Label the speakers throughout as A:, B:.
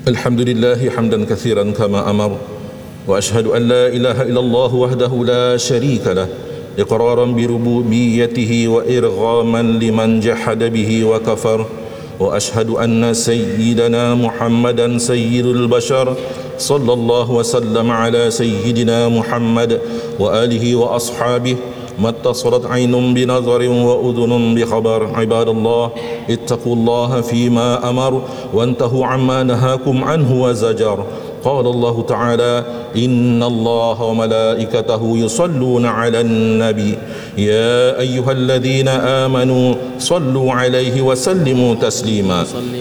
A: الحمد لله حمدا كثيرا كما أمر، وأشهد أن لا إله إلا الله وحده لا شريك له إقرارا بربوبيته وإرغاما لمن جحد به وكفر، وأشهد أن سيدنا محمدا سيد البشر صلى الله وسلم على سيدنا محمد وآله وأصحابه ما اتصلت عين بنظر وأذن بخبر. عباد الله اتقوا الله فيما أمر وانتهوا عما نهاكم عنه وزجر. قال الله تعالى: إن الله وملائكته يصلون على النبي يا أيها الذين آمنوا صلوا عليه وسلموا تسليما.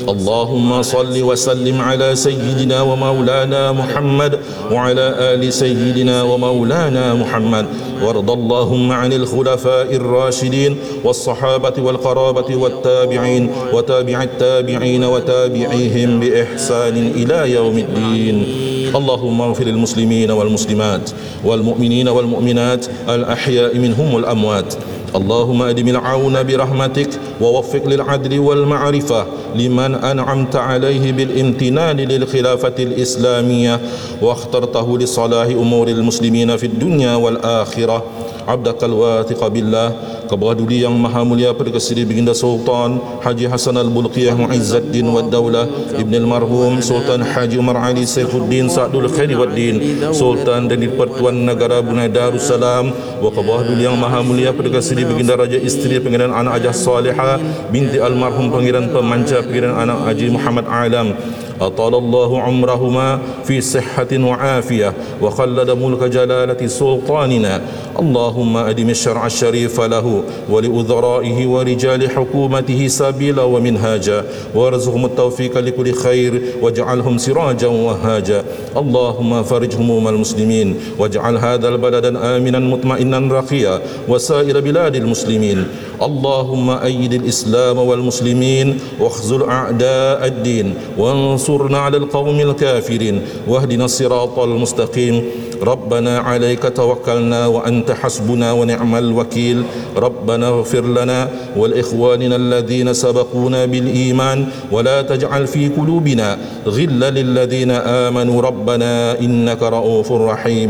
A: اللهم صل وسلم على سيدنا ومولانا محمد وعلى آل سيدنا ومولانا محمد، وارض اللهم عن الخلفاء الراشدين والصحابة والقرابة والتابعين وتابع التابعين وتابعيهم بإحسان إلى يوم الدين. اللهم اغفر للمسلمين والمسلمات والمؤمنين والمؤمنات الأحياء منهم والأموات. اللهم أدم العون برحمتك ووفق للعدل والمعرفة لمن أنعمت عليه بالامتنان للخلافة الإسلامية واخترته لصلاح أمور المسلمين في الدنيا والآخرة. عبدك الواثق بالله, kepada Duli yang Maha Mulia Perdana Seri Baginda Sultan Haji Hasan Al-Bulqiyah Muizzaddin Wad Daulah Ibn Al-Marhum Sultan Haji Umar Ali Saifuddin Sa'dul Khairi Waddin Sultan dan Pertuan Negara Brunei Darussalam, wa kepada Duli yang Maha Mulia Perdana Seri Baginda Raja Isteri Pangeran Anak Hajah Salihah binti Almarhum Pangeran Pemanca Pangeran Anak Haji Muhammad Alam, Atalallahu umrahuma fi sihhatin wa afiyah wa khallada mulka jalalati sultanina. Allahumma adim syar'a syarifa lahu wa li udhara'ihi wa rijali hukumatihi sabila wa minhaja warzuqhum at-tawfiqa li kulli khair waj'alhum sirajan wa haja. Allahumma farij humumal muslimin waj'al hadzal baladan aminan mutma'innan raqiya wa sa'ira biladil muslimin. Allahumma ayyidil islam wal muslimin wakhzul a'da' ad-din وانصرنا على القوم الكافرين واهدنا الصراط المستقيم. ربنا عليك توكلنا وأنت حسبنا ونعم الوكيل. ربنا اغفر لنا ولإخواننا الذين سبقونا بالإيمان ولا تجعل في قلوبنا غلا للذين آمنوا ربنا إنك رؤوف رحيم.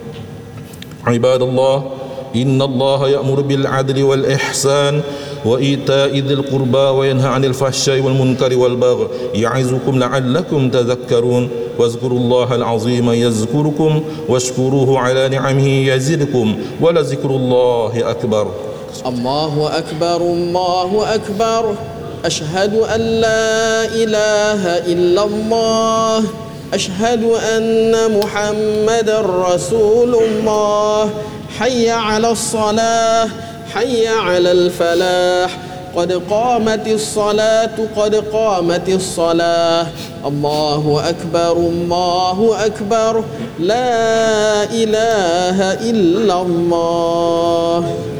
A: عباد الله إن الله يأمر بالعدل والإحسان وإيتاء ذي القربى وينهى عن الفحشاء والمنكر والبغي يعظكم لعلكم تذكرون. واذكروا الله العظيم يذكركم واشكروه على نعمه يزدكم ولذكر الله أكبر.
B: الله أكبر الله أكبر. أشهد أن لا إله إلا الله. أشهد أن محمد رسول الله. حي على الصلاة حي على الفلاح. قد قامت الصلاة قد قامت الصلاة. الله أكبر الله أكبر. لا إله إلا الله.